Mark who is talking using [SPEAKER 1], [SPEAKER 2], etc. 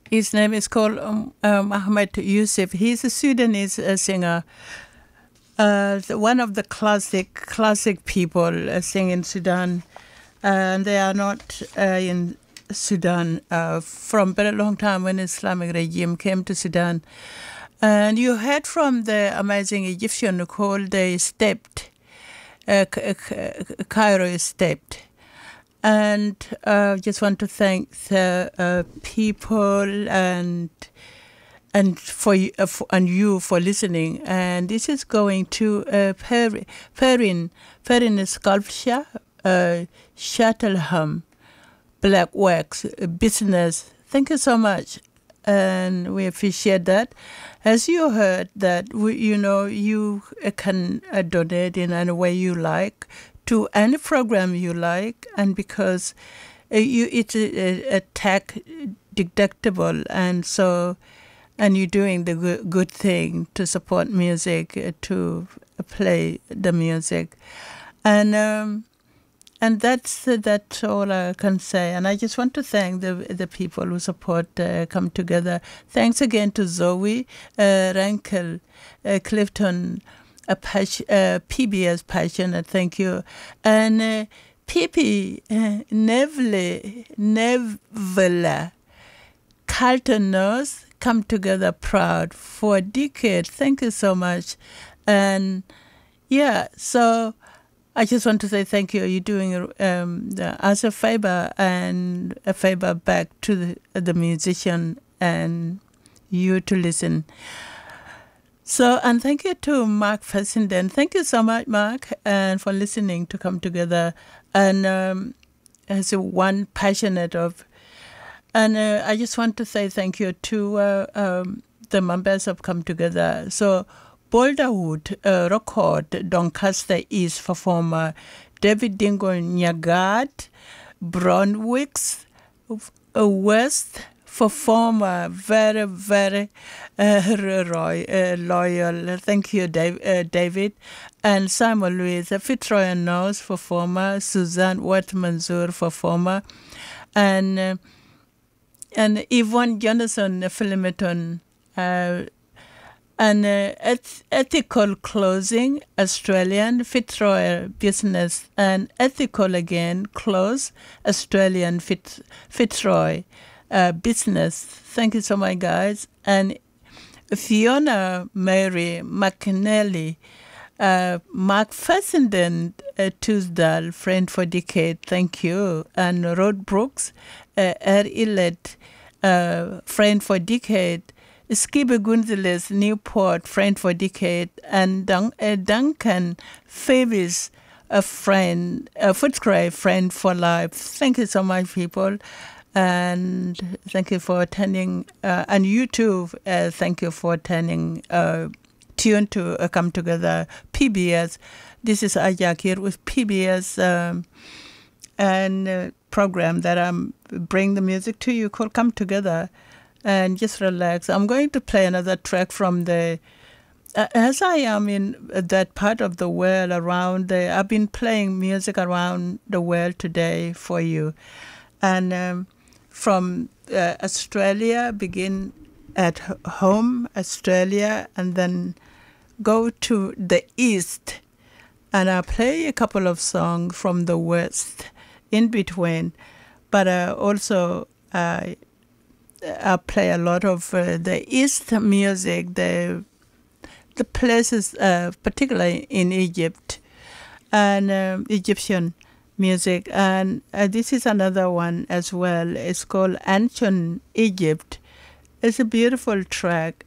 [SPEAKER 1] His name is called Ahmed Yusuf. He's a Sudanese singer. One of the classic people sing in Sudan, and they are not in Sudan from very long time when Islamic regime came to Sudan. And you heard from the amazing Egyptian called the Stepped, Cairo Stepped. And just want to thank the people and you for listening. And this is going to Perrin Sculpture, Chattelham, Black Wax, Business. Thank you so much. And we appreciate that. As you heard that, you can donate in any way you like to any program you like, and because it's a tax deductible, and you're doing the good thing to support music, to play the music, and that's all I can say. And I just want to thank the people who support Come Together. Thanks again to Zoe Rankel, Clifton, PBS Passionate, thank you. And Pippi Neville, Carlton Nose, Come Together Proud for a decade. Thank you so much. And yeah, so I just want to say thank you. You're doing us a favor and a favor back to the musician and you to listen. So, and thank you to Mark Fessenden. Thank you so much, Mark, and for listening to Come Together. And as one passionate of, and I just want to say thank you to the members of Come Together. So, Boulderwood Record, Doncaster East performer David Dingo Nyagat, Brownwicks West performer, very, very loyal. Thank you, David. And Simon Louis, Fitzroy Nose performer, Suzanne Watt-Manzour performer, and Yvonne Jonathan Philimiton, and Ethical Closing, Australian, Fitzroy Business, and Ethical Again, Close, Australian, Fitzroy Business. Thank you so much, guys. And Fiona Mary McNally, Mark Fessenden, Tuesday, friend for decade, thank you. And Rod Brooks, Illet, friend for decade. Skiba Gonzalez, Newport, friend for decade. And Duncan Favis, a friend, a Footscray, friend for life. Thank you so much, people. And thank you for attending. And you too, thank you for attending. Tune to Come Together PBS. This is Ajak here with PBS and program that I'm bring the music to you called Come Together, and just relax. I'm going to play another track from the. As I am in that part of the world around I've been playing music around the world today for you, and from Australia, begin at home, Australia, and then go to the east, and I'll play a couple of songs from the west in between, but also I'll play a lot of the east music, the places, particularly in Egypt, and Egyptian music. And this is another one as well. It's called Ancient Egypt. It's a beautiful track,